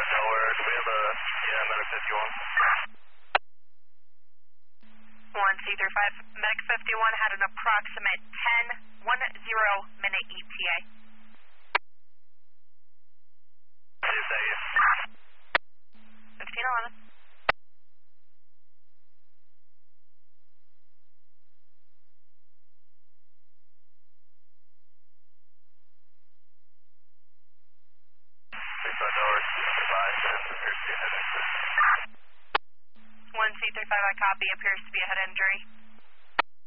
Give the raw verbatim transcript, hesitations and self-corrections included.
Delaware, do we have a E M at a fifty-one? one C three five, Medic fifty-one had an approximate ten minute E T A. fifteen eleven. one C three five, I copy, appears to be a head injury.